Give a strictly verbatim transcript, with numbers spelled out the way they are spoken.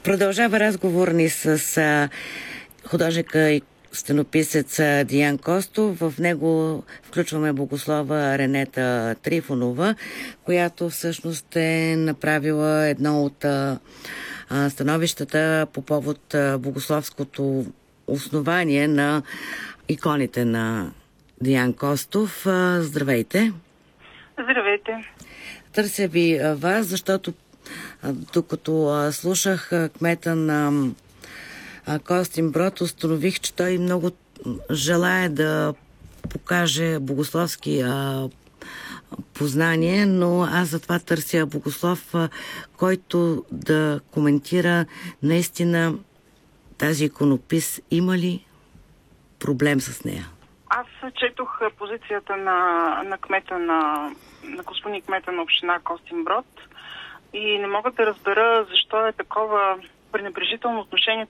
Продължава разговор ни с а, художника и стенописец Диан Костов. В него включваме богослова Ренета Трифонова, която всъщност е направила едно от а, становищата по повод а, богословското основание на иконите на Диан Костов. А, здравейте! Здравейте! Търся ви а, вас, защото а, докато а, слушах а, кмета на Костинброд, установих, че той много желае да покаже богословски а, познание, но аз затова търся богослов, а, който да коментира наистина тази иконопис има ли проблем с нея. Аз четох позицията на, на кмета на, на господин кмета на община Костинброд и не мога да разбера защо е такова пренебрежително отношението